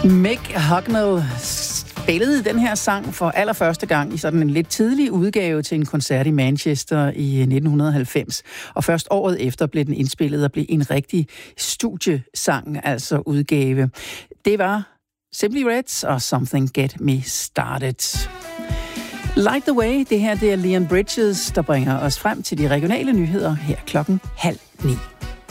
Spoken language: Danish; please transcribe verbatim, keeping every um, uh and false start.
Mick Hucknall spillede den her sang for allerførste gang i sådan en lidt tidlig udgave til en koncert i Manchester i nitten halvfems. Og først året efter blev den indspillet og blev en rigtig studiesang, altså udgave. Det var Simply Reds og Something Get Me Started. Light the Way, det her det er Leon Bridges, der bringer os frem til de regionale nyheder her klokken halv ni.